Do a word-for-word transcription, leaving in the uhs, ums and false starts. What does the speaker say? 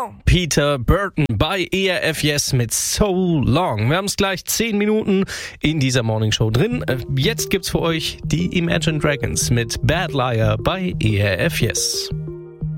Peter Burton bei E R F Yes mit So Long. Wir haben es gleich zehn Minuten in dieser Morning Show drin. Jetzt gibt's für euch die Imagine Dragons mit Bad Liar bei E R F Yes.